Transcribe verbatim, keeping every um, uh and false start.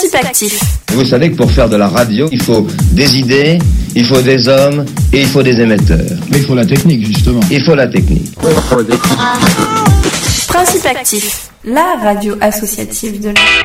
Principe actif. Vous savez que pour faire de la radio, il faut des idées, il faut des hommes et il faut des émetteurs. Mais il faut la technique, justement. Il faut la technique. Principe actif, la radio associative de la...